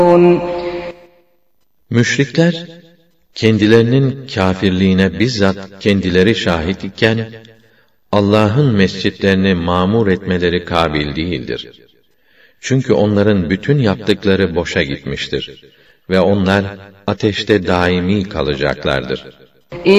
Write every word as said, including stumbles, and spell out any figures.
Müşrikler, kendilerinin kâfirliğine bizzat kendileri şahit iken, Allah'ın mescitlerini mamur etmeleri kabil değildir. Çünkü onların bütün yaptıkları boşa gitmiştir ve onlar ateşte daimi kalacaklardır.